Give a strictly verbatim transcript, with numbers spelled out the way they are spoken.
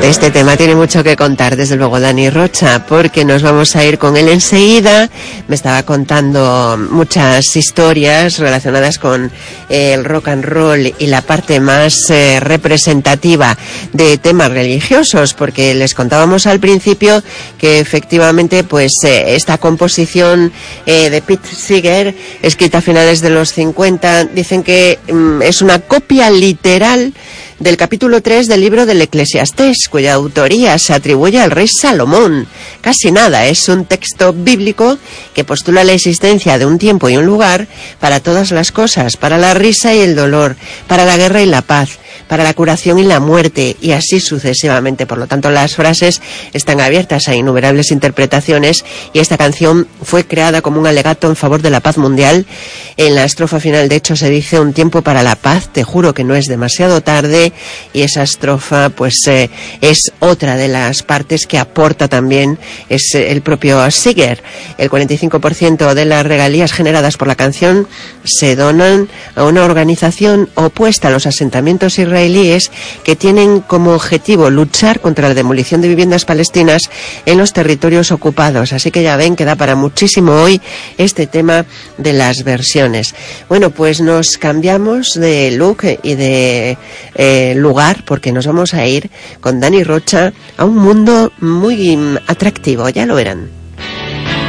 Este tema tiene mucho que contar, desde luego, Dani Rocha, porque nos vamos a ir con él enseguida. Me estaba contando muchas historias relacionadas con eh, el rock and roll y la parte más eh, representativa de temas religiosos, porque les contábamos al principio que efectivamente pues eh, esta composición eh, de Pete Seeger, escrita a finales de los cincuenta, dicen que mm, es una copia literal del capítulo tres del libro del Eclesiastés, cuya autoría se atribuye al rey Salomón. Casi nada, es un texto bíblico que postula la existencia de un tiempo y un lugar para todas las cosas, para la risa y el dolor, para la guerra y la paz, para la curación y la muerte, y así sucesivamente. Por lo tanto, las frases están abiertas a innumerables interpretaciones, y esta canción fue creada como un alegato en favor de la paz mundial. En la estrofa final, de hecho, se dice: un tiempo para la paz, te juro que no es demasiado tarde, y esa estrofa pues eh, es otra de las partes que aporta también es el propio Seeger. El cuarenta y cinco por ciento de las regalías generadas por la canción se donan a una organización opuesta a los asentamientos israelíes que tienen como objetivo luchar contra la demolición de viviendas palestinas en los territorios ocupados. Así que ya ven que da para muchísimo hoy este tema de las versiones. Bueno, pues nos cambiamos de look y de eh, lugar, porque nos vamos a ir con Dani Rocha a un mundo muy atractivo, ya lo verán.